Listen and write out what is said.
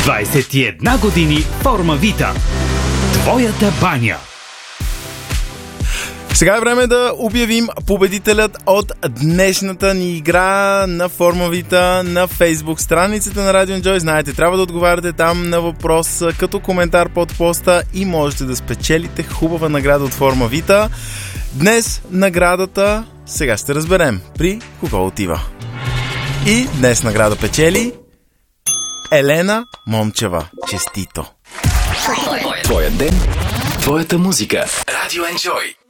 21 години Форма Вита. Твоята баня. Сега е време да обявим победителят от днешната ни игра на Форма Вита на Facebook страницата на Radio Enjoy. Знаете, трябва да отговаряте там на въпрос като коментар под поста и можете да спечелите хубава награда от Форма Вита. Днес наградата, сега ще разберем при кого отива. И днес награда печели Елена Момчева. Честито! Твоя ден, твоята музика. Radio Enjoy.